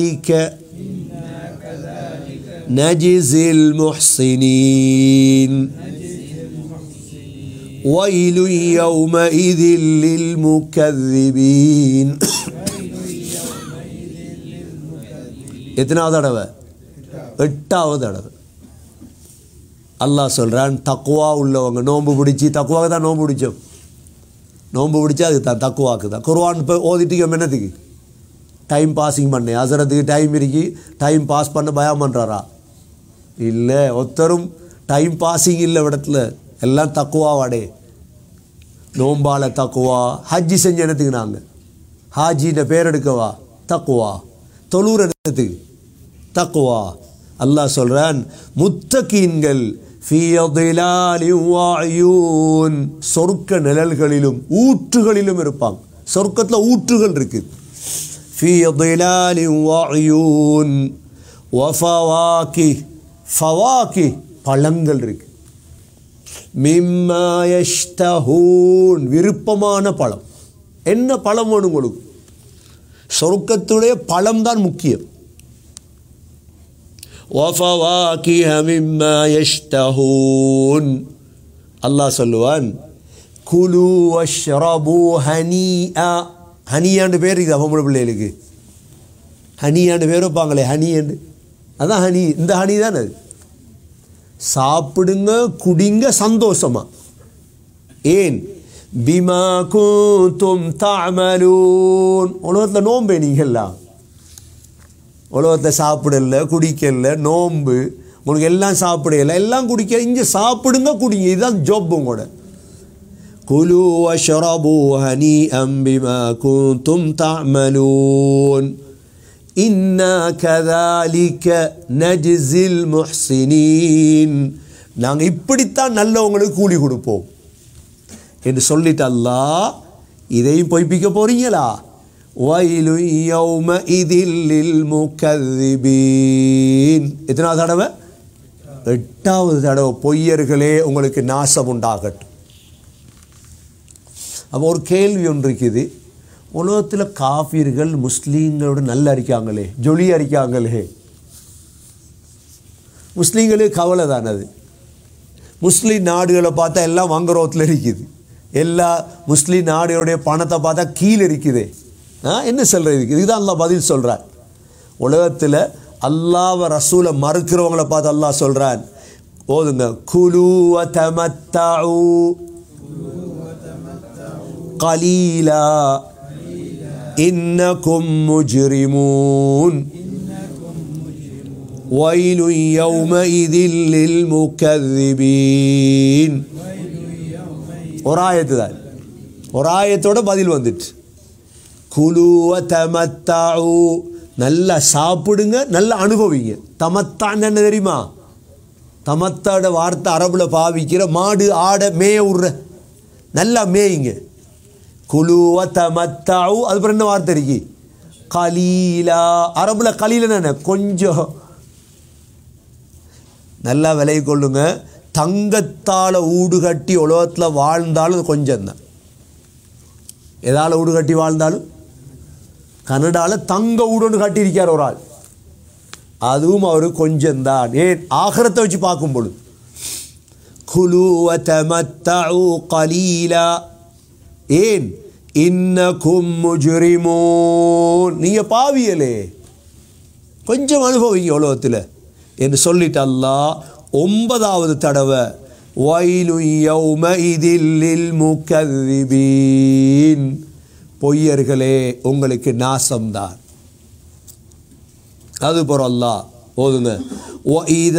نجزي المحسنين ويل يومئذ للمكذبين எத்தனாவது தடவை? 8வது தடவை. அல்லாஹ் சொல்கிறான், தக்குவா உள்ளவங்க நோன்பு பிடிச்சி, தக்குவாக்கு தான் நோன்பு பிடிச்சோம், நோன்பு பிடிச்சா அதுக்கு தான் தக்குவாக்கு தான். குர்ஆன் இப்போ ஓதிட்டு என்னத்துக்கு? டைம் பாஸிங் பண்ண அசரத்துக்கு டைம் இருக்கி டைம் பாஸ் பண்ண பயம் பண்ணுறாரா? இல்லை, ஒருத்தரும் டைம் பாஸிங் இல்லை இடத்துல, எல்லாம் தக்குவாவாடே. நோம்பால தக்குவா, ஹஜ்ஜி செஞ்ச இடத்துக்கு நாங்கள் ஹாஜின்ற பேர் எடுக்கவா? தக்குவா. தொழுற இடத்துக்கு தக்குவா. அல்லாஹ் சொல்கிறான், முத்தகீன்கள் சொர்க்க நிழல்களிலும் ஊற்றுகளிலும் இருப்பாங்க. சொர்க்கத்தில் ஊற்றுகள் இருக்குது. பழங்கள் இருக்கு. மிம்மா யஷ்தஹூன், விருப்பமான பழம். என்ன பழம் வேணும் உங்களுக்கு? சொர்க்கத்துடைய பழம் தான் முக்கியம். وَفَوَاكِهَ مِمَّا يَشْتَهُونَ. அல்லாஹ் சொல்லுவான், குலு வஷ்ரபு ஹனீஆ. ஹனியாண்டு பேர் இருக்குது அவங்களோட பிள்ளைகளுக்கு. ஹனியாண்டு பேர் வைப்பாங்களே, ஹனியாண்டு, அதான் ஹனி. இந்த ஹனி தான் அது. சாப்பிடுங்க, குடிங்க சந்தோஷமா. ஏன்? பிமா குந்தும் தஅமலூன். உலகத்தில் நோம்பே நீங்கள்லாம் உலகத்தை சாப்பிடல, குடிக்கல, நோம்பு உங்களுக்கு எல்லாம் சாப்பிடல, எல்லாம் குடிக்க. இங்கே சாப்பிடுங்க, குடிங்க, இதுதான் ஜாப் உங்களோட. குலு வஷ்ரபு ஹனீஅம் பிமா குந்தும் தஅமலூன் இன்னா கதாலிக நஜ்ஸில் முஹ்ஸினீன். நாங்கள் இப்படித்தான் நல்லவங்களுக்கு கூலி கொடுப்போம் என்று சொல்லிட்டு அல்லாஹ் இதையும் பொய்ப்பிக்க போறீங்களா? வயலு யௌமஇதில் லில் முகذிபீன். எத்தனாவது தடவை? 8வது தடவை. பொய்யர்களே, உங்களுக்கு நாசம் உண்டாகட்டும். அப்போ ஒரு கேள்வி ஒன்று இருக்குது. உலகத்தில் காஃபிர்கள் முஸ்லீம்களோட நல்லா இருக்காங்களே, ஜொலியாக இருக்காங்களே. முஸ்லீம்களுக்கு கவலை தானே அது. முஸ்லீம் நாடுகளை பார்த்தா எல்லாம் வங்குரோத்தில் இருக்குது. எல்லா முஸ்லீம் நாடுகளுடைய பணத்தை பார்த்தா கீழே இருக்குது. என்ன சொல்கிறது? இதுதான் அல்லாஹ் பதில் சொல்கிறான். உலகத்தில் அல்லாஹ்வ ரசூலை மறுக்கிறவங்களை பார்த்து அல்லாஹ் சொல்கிறான், ஓதுங்க, குலு வதமத்தஉ கலீலா இன்னகும் முஜ்ரிமூன் வயலு யௌமஇதில் லில் முகذிபீன். ஒரு ஆயத்து தான், ஒரு ஆயத்தோட பதில் வந்துட்டு. குலு வதமத்தஉ, நல்லா சாப்பிடுங்க, நல்லா அனுபவிங்க. தமத்தான் என்ன தெரியுமா? தமத்தாட வார்த்தை அரபுல பாவிக்கிற மாடு ஆடை மேய விடுற, நல்லா மேயுங்க. குலு வதமத்தஉ, அதுக்கப்புறம் என்ன வார்த்தை இருக்கு? கலீலா. அரபுல கலீலன்னு என்ன? கொஞ்சம். நல்லா விலை கொள்ளுங்க. தங்கத்தால் ஊடு கட்டி உலகத்தில் வாழ்ந்தாலும் கொஞ்சம் தான். எதால் ஊடு கட்டி வாழ்ந்தாலும்? கனடாவில் தங்க ஊடுன்னு கட்டியிருக்கார் ஒரு ஆள், அதுவும் அவர் கொஞ்சம்தான். ஏன்? ஆகிரத்தை வச்சு பார்க்கும் பொழுது. குலு வதமத்தஉ கலீலா. ஏன்? இன்னகும் முஜ்ரிமூன், நீங்கள் பாவியலே, கொஞ்சம் அனுபவிங்க உலகத்தில் என்று சொல்லிட்டு அல்லாஹ் 9வது தடவை வயலு யௌமஇதில் லில் முகذிபீன், பொய்யர்களே, உங்களுக்கு நாசம்தான். அது போற அல்லாஹ் ஓதுங்க,